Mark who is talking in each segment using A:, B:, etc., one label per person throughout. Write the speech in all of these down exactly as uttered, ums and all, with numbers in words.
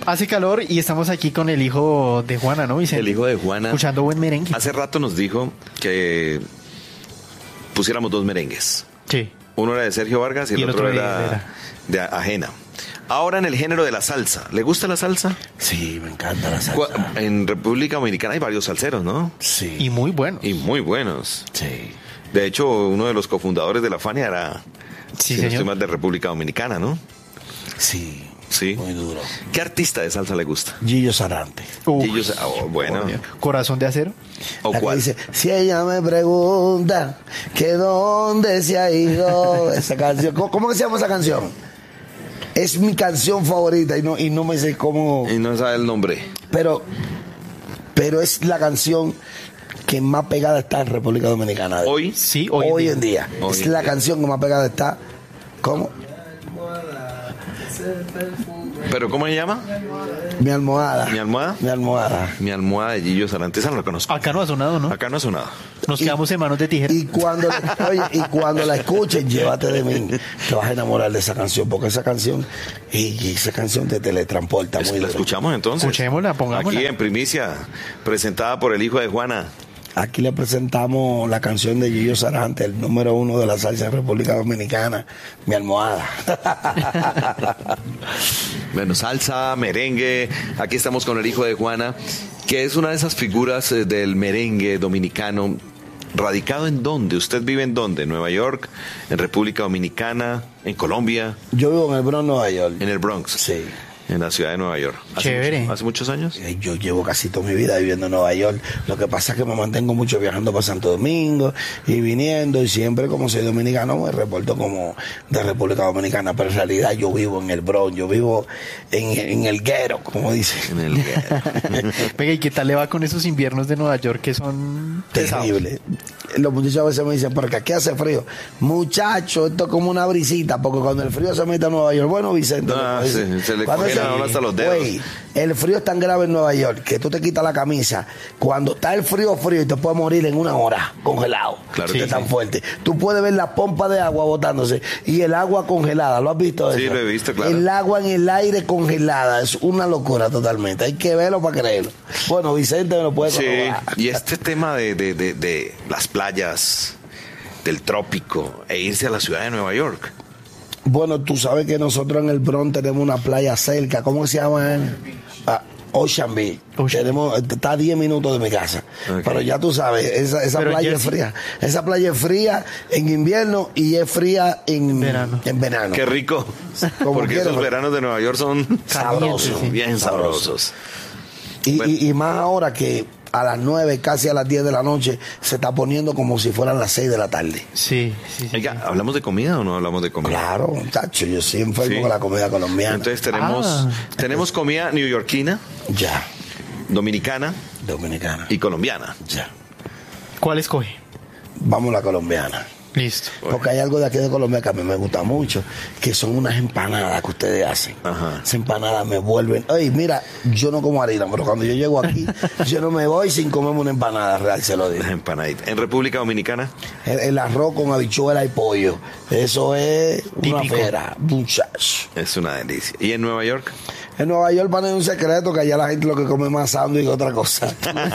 A: Hace calor y estamos aquí con el hijo de Juana, ¿no, Vicente?
B: El hijo de Juana.
A: Escuchando buen merengue.
B: Hace rato nos dijo que pusiéramos dos merengues.
A: Sí.
B: Uno era de Sergio Vargas y el,
A: Y el
B: otro,
A: otro de-
B: era,
A: era.
B: de Ajena. Ahora en el género de la salsa. ¿Le gusta la salsa?
C: Sí, me encanta la
B: Cu-
C: salsa.
B: En República Dominicana hay varios salseros, ¿no?
C: Sí.
A: Y muy bueno.
B: Y muy buenos.
C: Sí.
B: De hecho, uno de los cofundadores de la Fania era,
A: Sí,
B: si no
A: señor.
B: estoy mal, de República Dominicana, ¿no?
C: Sí.
B: Sí.
C: Muy duro.
B: ¿Qué artista de salsa le gusta?
C: Gillo Sarante.
A: Uf.
B: Gillo Sa- oh, bueno.
A: Corazón de acero.
B: ¿O
C: La que
B: cuál?
C: dice, si ella me pregunta que dónde se ha ido esa canción. ¿Cómo, cómo que se llama esa canción? Es mi canción favorita y no, y no me sé cómo.
B: Y no sabe el nombre.
C: Pero, pero es la canción que más pegada está en República Dominicana.
B: Hoy.
A: Sí, hoy,
C: Hoy en día.
B: Hoy
C: es
B: en
C: la
B: día.
C: canción que más pegada está. ¿Cómo?
B: ¿Pero cómo se llama?
C: Mi almohada.
B: ¿Mi almohada?
C: Mi almohada.
B: Mi almohada de Gillo Sarante. Esa no la conozco.
A: Acá no ha sonado, ¿no?
B: Acá no ha sonado.
A: Nos
C: Y-
A: quedamos en manos de tijera.
C: Y cuando, oye, y cuando la escuches, llévate de mí. Te vas a enamorar de esa canción, porque esa canción, y, y esa canción te teletransporta
B: Es-
C: muy
B: ¿La
C: duro.
B: escuchamos entonces?
A: Escuchémosla, pongámosla.
B: Aquí en primicia, presentada por el hijo de Juana.
C: Aquí le presentamos la canción de Gillo Sarante, el número uno de la salsa en República Dominicana, Mi almohada.
B: Bueno, salsa, merengue. Aquí estamos con el hijo de Juana, que es una de esas figuras eh, del merengue dominicano. ¿Radicado en dónde? ¿Usted vive en dónde? ¿En Nueva York? ¿En República Dominicana? ¿En Colombia?
C: Yo vivo en el Bronx, Nueva York.
B: ¿En el Bronx?
C: Sí.
B: En la ciudad de Nueva York. ¿Hace
A: Chévere.
B: mucho- ¿Hace muchos años?
C: Eh, Yo llevo casi toda mi vida viviendo en Nueva York. Lo que pasa es que me mantengo mucho viajando para Santo Domingo y viniendo. Y siempre, como soy dominicano, me reporto como de República Dominicana. Pero en realidad yo vivo en el Bronx, yo vivo en, en el guero, como dicen.
B: En el...
A: Venga, ¿y qué tal le va con esos inviernos de Nueva York que son pesados?
C: Terrible. Los muchachos a veces me dicen, porque aquí hace frío. Muchacho, esto es como una brisita, porque cuando el frío se mete a Nueva York, bueno, Vicente,
B: Ah,
C: me dicen,
B: sí, se le
C: cuando
B: congelan
C: ese-
B: hasta los dedos.
C: Güey, el frío es tan grave en Nueva York que tú te quitas la camisa. Cuando está el frío, frío, y te puedes morir en una hora, congelado.
B: Claro
C: de
B: que
C: tan
B: sí.
C: fuerte. Tú puedes ver la pompa de agua botándose y el agua congelada. ¿Lo has visto eso?
B: Sí, lo he visto, claro.
C: El agua en el aire congelada. Es una locura totalmente. Hay que verlo para creerlo. Bueno, Vicente me lo puede
B: Sí,
C: corroborar.
B: y este tema de, de, de, de las playas del trópico e irse a la ciudad de Nueva York.
C: Bueno, tú sabes que nosotros en el Bronx tenemos una playa cerca. ¿Cómo se llama? él? Ah, Ocean Beach.
A: Ocean.
C: Tenemos, está a diez minutos de mi casa.
B: Ok.
C: Pero ya tú sabes, esa, esa
A: Pero
C: playa es
A: Jersey.
C: fría. Esa playa es fría en invierno y es fría en
A: Verano.
C: En verano.
B: Qué rico.
C: Como
B: Porque
C: quiera,
B: esos
C: ¿no?
B: veranos de Nueva York son
C: Sabroso.
A: sí.
B: bien sabrosos.
C: Y,
B: Bueno.
C: y- y más ahora que a las nueve, casi a las diez de la noche, se está poniendo como si fueran las seis de la tarde.
A: Sí, sí, sí.
B: Oiga, ¿hablamos de comida o no hablamos de comida?
C: Claro, muchacho, yo sí enfermo
B: Sí.
C: con la comida colombiana.
B: Entonces tenemos,
A: Ah.
B: tenemos comida neoyorquina,
C: ya,
B: dominicana
C: dominicana.
B: y colombiana.
C: Ya.
A: ¿Cuál escoge?
C: Vamos a la colombiana.
A: Listo.
C: Porque hay algo de aquí de Colombia que a mí me gusta mucho, que son unas empanadas que ustedes hacen.
B: Ajá.
C: Esas empanadas me vuelven. Oye, mira, yo no como harina, pero cuando yo llego aquí, yo no me voy sin comerme una empanada real, se lo digo.
B: Las empanaditas. En República Dominicana,
C: El, el arroz con habichuela y pollo, eso es una
A: Típico.
C: fera, muchacho.
B: es una delicia. ¿Y en Nueva York?
C: En Nueva York van a un secreto que allá la gente lo que come es más sándwich que otra cosa.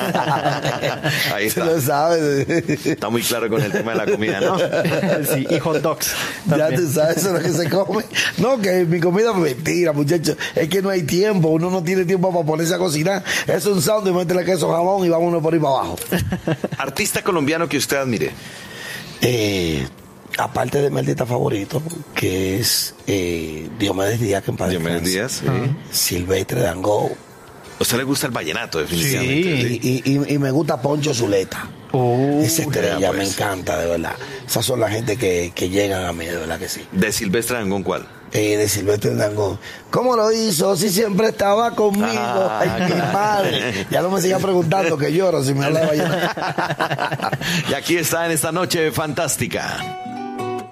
B: Ahí
C: Se
B: está.
C: lo sabes.
B: Está muy claro con el tema de la comida, ¿no?
A: Sí, y hot dogs.
C: Ya
A: también.
C: tú sabes eso es lo que se come. No, que mi comida es mentira, muchachos. Es que no hay tiempo. Uno no tiene tiempo para ponerse a cocinar. Es un sándwich, métele queso, jamón y vámonos por ahí para abajo.
B: Artista colombiano que usted admire.
C: Eh, aparte de mi artista favorito, que es eh, Diomedes Díaz, que en paz
B: Diomedes
C: descanse.
B: Díaz, sí.
C: Silvestre Dangond.
B: ¿A usted le gusta el vallenato, definitivamente?
A: Sí.
C: Y, y- y me gusta Poncho Zuleta.
A: Oh,
C: Esa estrella
B: vea,
C: me
B: pues.
C: encanta, de verdad. Esas son la gente que, que llegan a mí, de verdad que sí.
B: De Silvestre Dangond, ¿cuál?
C: Eh, de Silvestre Dangond. ¿Cómo lo hizo? Si siempre estaba conmigo.
B: Ah,
C: Ay, mi
B: claro.
C: madre. Ya no me siga preguntando que lloro si me habla de vallenato.
B: Y aquí está en esta noche fantástica.